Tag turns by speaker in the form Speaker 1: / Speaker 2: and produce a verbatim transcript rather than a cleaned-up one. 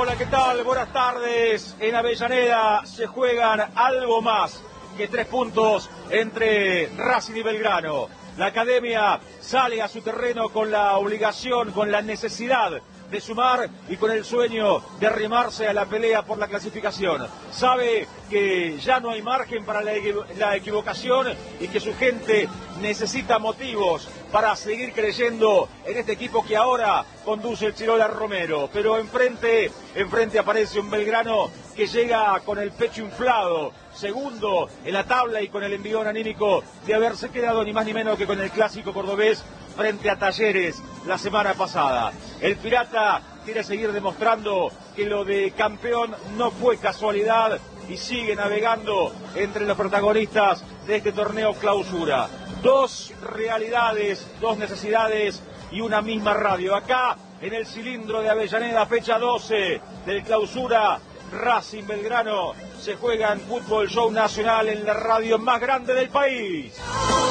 Speaker 1: Hola, ¿qué tal? Buenas tardes. En Avellaneda se juegan algo más que tres puntos entre Racing y Belgrano. La academia sale a su terreno con la obligación, con la necesidad de sumar y con el sueño de arrimarse a la pelea por la clasificación. Sabe que ya no hay margen para la, la equivocación y que su gente necesita motivos para seguir creyendo en este equipo que ahora conduce el Chirola Romero. Pero enfrente, enfrente aparece un Belgrano que llega con el pecho inflado, segundo en la tabla y con el envión anímico de haberse quedado ni más ni menos que con el clásico cordobés frente a Talleres la semana pasada. El Pirata quiere seguir demostrando que lo de campeón no fue casualidad y sigue navegando entre los protagonistas de este torneo clausura. Dos realidades, dos necesidades y una misma radio. Acá en el cilindro de Avellaneda, fecha doce del clausura, Racing Belgrano se juega en Fútbol Show Nacional en la radio más grande del país.